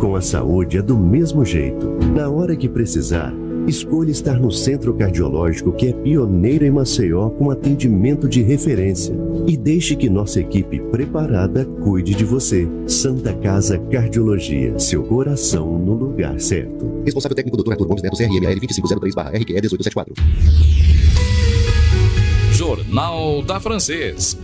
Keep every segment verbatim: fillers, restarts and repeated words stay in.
Com a saúde é do mesmo jeito. Na hora que precisar, escolha estar no Centro Cardiológico, que é pioneiro em Maceió, com atendimento de referência. E deixe que nossa equipe preparada cuide de você. Santa Casa Cardiologia, seu coração no lugar certo. Responsável técnico doutor Arthur Gomes Neto, C R M A L dois cinco zero três barra R Q E um oito sete quatro. Jornal da Francês.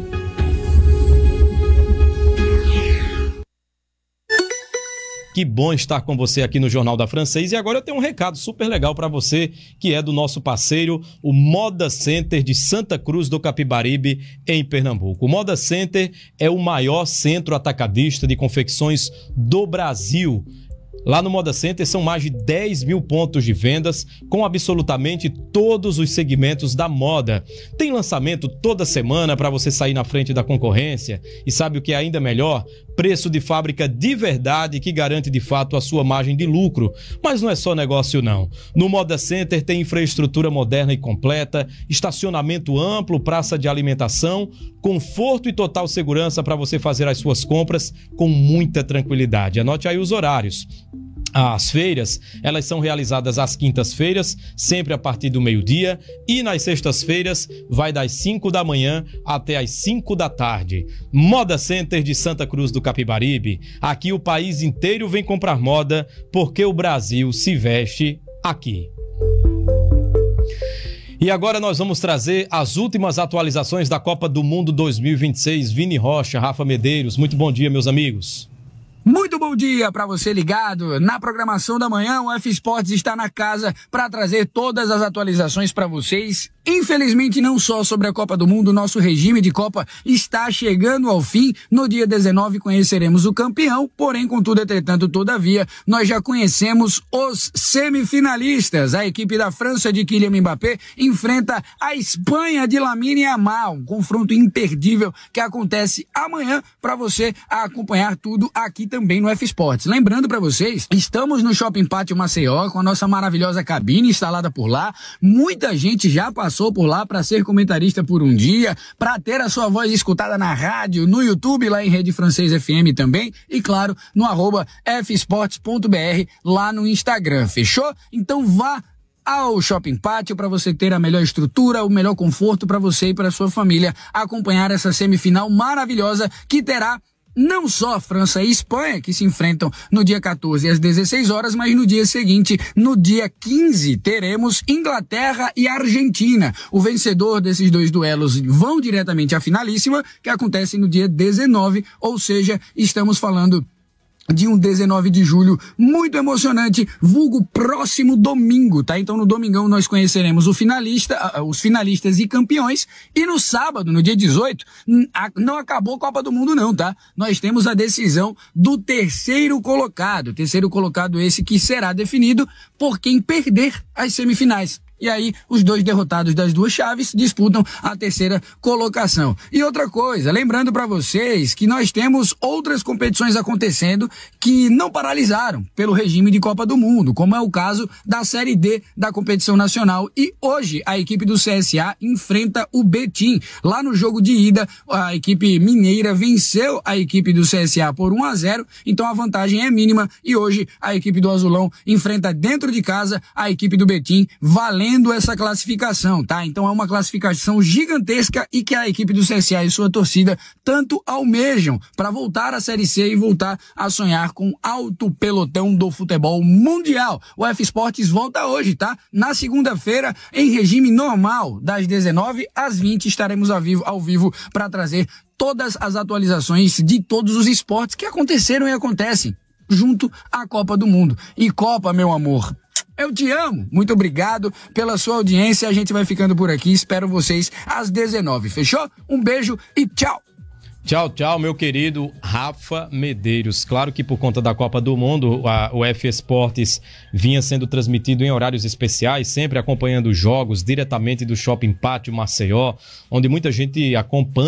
Que bom estar com você aqui no Jornal da Francês. E agora eu tenho um recado super legal para você, que é do nosso parceiro, o Moda Center de Santa Cruz do Capibaribe, em Pernambuco. O Moda Center é o maior centro atacadista de confecções do Brasil. Lá no Moda Center são mais de dez mil pontos de vendas com absolutamente todos os segmentos da moda. Tem lançamento toda semana para você sair na frente da concorrência. E sabe o que é ainda melhor? Preço de fábrica de verdade que garante de fato a sua margem de lucro. Mas não é só negócio não. No Moda Center tem infraestrutura moderna e completa, estacionamento amplo, praça de alimentação, conforto e total segurança para você fazer as suas compras com muita tranquilidade. Anote aí os horários. As feiras, elas são realizadas às quintas-feiras, sempre a partir do meio-dia, e nas sextas-feiras vai das cinco da manhã até as cinco da tarde. Moda Center de Santa Cruz do Capibaribe. Aqui o país inteiro vem comprar moda, porque o Brasil se veste aqui. E agora nós vamos trazer as últimas atualizações da Copa do Mundo dois mil e vinte e seis. Vini Rocha, Rafa Medeiros, muito bom dia, meus amigos. Muito bom dia para você ligado na programação da manhã. O F Sports está na casa para trazer todas as atualizações para vocês. Infelizmente, não só sobre a Copa do Mundo, nosso regime de Copa está chegando ao fim. No dia dezenove conheceremos o campeão, porém, contudo, entretanto, todavia, nós já conhecemos os semifinalistas. A equipe da França de Kylian Mbappé enfrenta a Espanha de Lamine Yamal, um confronto imperdível que acontece amanhã para você acompanhar tudo aqui também no F Sports. Lembrando para vocês, estamos no Shopping Pátio Maceió com a nossa maravilhosa cabine instalada por lá. Muita gente já passou por lá para ser comentarista por um dia, para ter a sua voz escutada na rádio, no YouTube, lá em Rede Francês F M também, e claro, no arroba fsports ponto br lá no Instagram, fechou? Então vá ao Shopping Pátio para você ter a melhor estrutura, o melhor conforto para você e para sua família acompanhar essa semifinal maravilhosa que terá não só França e Espanha, que se enfrentam no dia quatorze às dezesseis horas, mas no dia seguinte, no dia quinze, teremos Inglaterra e Argentina. O vencedor desses dois duelos vão diretamente à finalíssima, que acontece no dia dezenove, ou seja, estamos falando de um dezenove de julho muito emocionante, vulgo próximo domingo, tá? Então no domingão nós conheceremos o finalista, os finalistas e campeões, e no sábado, no dia dezoito, não acabou a Copa do Mundo não, tá? Nós temos a decisão do terceiro colocado, terceiro colocado esse que será definido por quem perder as semifinais. E aí, os dois derrotados das duas chaves disputam a terceira colocação. E outra coisa, lembrando para vocês que nós temos outras competições acontecendo que não paralisaram pelo regime de Copa do Mundo, como é o caso da Série D da competição nacional. E hoje, a equipe do C S A enfrenta o Betim. Lá no jogo de ida, a equipe mineira venceu a equipe do C S A por um a zero, então a vantagem é mínima. E hoje, a equipe do Azulão enfrenta dentro de casa a equipe do Betim, valendo essa classificação, tá? Então é uma classificação gigantesca e que a equipe do C S A e sua torcida tanto almejam para voltar à Série C e voltar a sonhar com alto pelotão do futebol mundial. O F Sports volta hoje, tá? Na segunda-feira, em regime normal, das dezenove às vinte, estaremos ao vivo, ao vivo para trazer todas as atualizações de todos os esportes que aconteceram e acontecem junto à Copa do Mundo. E Copa, meu amor, eu te amo. Muito obrigado pela sua audiência. A gente vai ficando por aqui. Espero vocês às dezenove. Fechou? Um beijo e tchau. Tchau, tchau, meu querido Rafa Medeiros. Claro que por conta da Copa do Mundo, a, o F Sports vinha sendo transmitido em horários especiais, sempre acompanhando os jogos diretamente do Shopping Pátio Maceió, onde muita gente acompanha